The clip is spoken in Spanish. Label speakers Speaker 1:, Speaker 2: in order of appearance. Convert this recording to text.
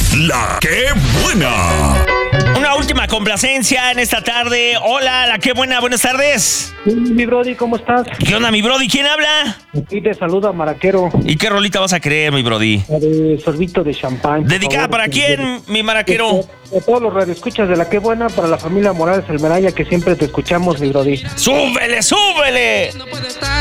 Speaker 1: La que buena.
Speaker 2: Una última complacencia en esta tarde. Hola, la que buena, buenas tardes.
Speaker 3: Mi Brody, ¿cómo estás?
Speaker 2: ¿Qué onda, mi Brody? ¿Quién habla?
Speaker 3: Aquí te saluda Maraquero.
Speaker 2: ¿Y qué rolita vas a querer, mi Brody?
Speaker 3: La de sorbito de champán.
Speaker 2: ¿Dedicada para quién, mi Maraquero?
Speaker 3: A todos los radioescuchas de La Que Buena, para la familia Morales Almeraya, que siempre te escuchamos, mi Brody.
Speaker 2: ¡Súbele, súbele!